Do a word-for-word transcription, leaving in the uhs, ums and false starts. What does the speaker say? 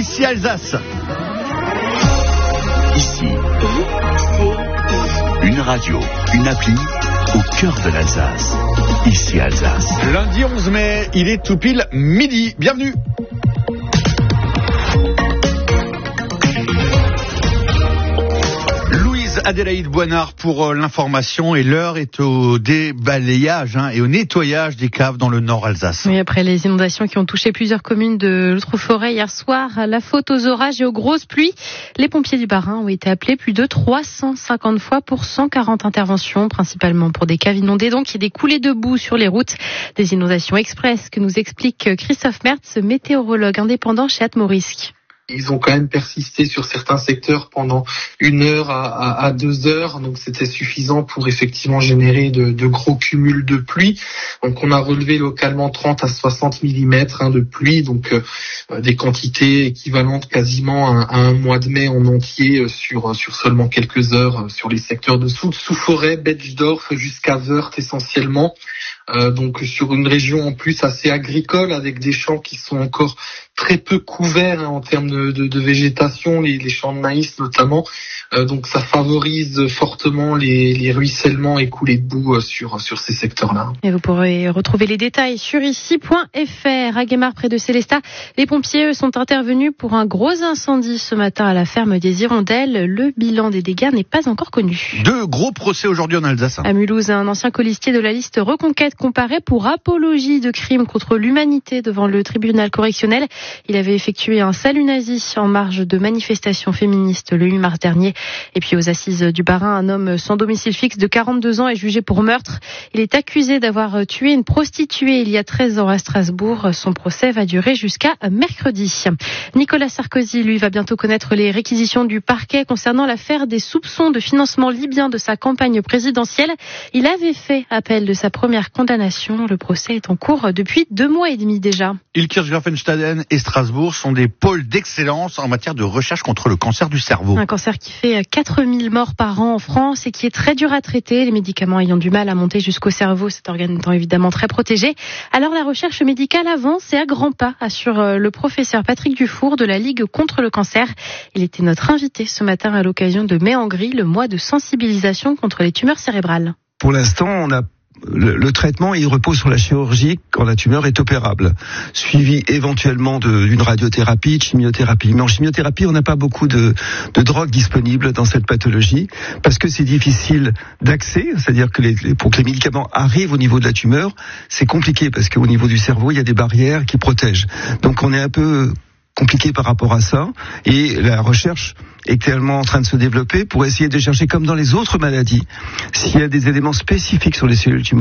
Ici Alsace. Ici, une radio, une appli au cœur de l'Alsace. Ici Alsace. Lundi onze mai, il est tout pile midi. Bienvenue. Adélaïde Boinard pour l'information, et l'heure est au débalayage hein, et au nettoyage des caves dans le nord Alsace. Oui, après les inondations qui ont touché plusieurs communes de l'Outre-Forêt hier soir, la faute aux orages et aux grosses pluies, les pompiers du Bas-Rhin ont été appelés plus de trois cent cinquante fois pour cent quarante interventions, principalement pour des caves inondées donc et des coulées de boue sur les routes. Des inondations express que nous explique Christophe Mertz, météorologue indépendant chez Atmosrisque. Ils ont quand même persisté sur certains secteurs pendant une heure à, à, à deux heures, donc c'était suffisant pour effectivement générer de, de gros cumuls de pluie. Donc on a relevé localement trente à soixante millimètres hein, de pluie, donc euh, des quantités équivalentes quasiment à, à un mois de mai en entier sur sur seulement quelques heures sur les secteurs de sous sous forêt, Betschdorf jusqu'à Wörth essentiellement. Euh, donc sur une région en plus assez agricole avec des champs qui sont encore très peu couverts hein, en termes de, de, de végétation, les, les champs de maïs notamment. Euh, donc ça favorise fortement les, les ruissellements et coulées de boue sur sur ces secteurs-là. Et vous pourrez retrouver les détails sur ici point f r. À Guémard, près de Célestat, les pompiers eux, sont intervenus pour un gros incendie ce matin à la ferme des Hirondelles. Le bilan des dégâts n'est pas encore connu. Deux gros procès aujourd'hui en Alsace. À Mulhouse, un ancien colistier de la liste Reconquête comparé pour apologie de crimes contre l'humanité devant le tribunal correctionnel. Il avait effectué un salut nazi en marge de manifestations féministes le huit mars dernier. Et puis aux assises du Bas-Rhin, un homme sans domicile fixe de quarante-deux ans est jugé pour meurtre. Il est accusé d'avoir tué une prostituée il y a treize ans à Strasbourg. Son procès va durer jusqu'à mercredi. Nicolas Sarkozy, lui, va bientôt connaître les réquisitions du parquet concernant l'affaire des soupçons de financement libyen de sa campagne présidentielle. Il avait fait appel de sa première condamnation. Le procès est en cours depuis deux mois et demi déjà. Ilkirch-Grafenstaden et Strasbourg sont des pôles d'excellence en matière de recherche contre le cancer du cerveau. Un cancer qui fait quatre mille morts par an en France et qui est très dur à traiter, les médicaments ayant du mal à monter jusqu'au cerveau, cet organe étant évidemment très protégé. Alors la recherche médicale avance et à grands pas, assure le professeur Patrick Dufour de la Ligue contre le cancer. Il était notre invité ce matin à l'occasion de Mai en Gris, le mois de sensibilisation contre les tumeurs cérébrales. Pour l'instant, on a Le, le traitement, il repose sur la chirurgie quand la tumeur est opérable, suivi éventuellement de, d'une radiothérapie, de chimiothérapie. Mais en chimiothérapie, on n'a pas beaucoup de, de drogues disponibles dans cette pathologie parce que c'est difficile d'accès, c'est-à-dire que les, les, pour que les médicaments arrivent au niveau de la tumeur, c'est compliqué parce qu'au niveau du cerveau, il y a des barrières qui protègent. Donc on est un peu compliqué par rapport à ça, et la recherche est tellement en train de se développer pour essayer de chercher, comme dans les autres maladies, s'il y a des éléments spécifiques sur les cellules tumorales.